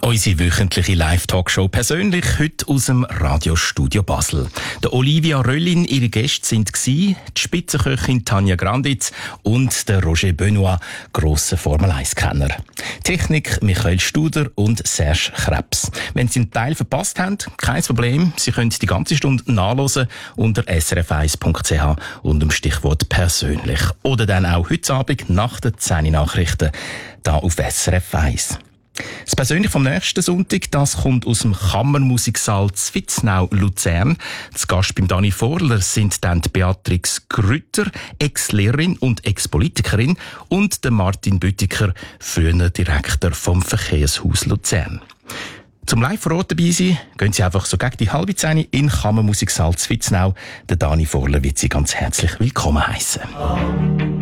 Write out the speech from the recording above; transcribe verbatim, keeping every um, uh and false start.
Unsere wöchentliche Live-Talkshow persönlich heute aus dem Radiostudio Basel. Der Olivia Röllin, ihre Gäste sind gsi, die Spitzenköchin Tanja Granditz und der Roger Benoit, grosser Formel eins Kenner. Technik Michael Studer und Serge Krebs. Wenn Sie einen Teil verpasst haben, kein Problem. Sie können die ganze Stunde nachhören unter s r f eins punkt c h unter dem Stichwort persönlich. Oder dann auch heute Abend nach den zehn Nachrichten da auf S R F eins. Das Persönliche vom nächsten Sonntag, das kommt aus dem Kammermusiksaal Zwitznau, Luzern. Zu Gast beim Dani Vorler sind dann die Beatrix Grütter, Ex-Lehrerin und Ex-Politikerin, und der Martin Büttiker, früher Direktor vom Verkehrshaus Luzern. Zum live vor Ort dabei sein, gehen Sie einfach so gegen die halbe Zehn in Kammermusiksaal Zwitznau. Der Dani Vorler wird Sie ganz herzlich willkommen heißen.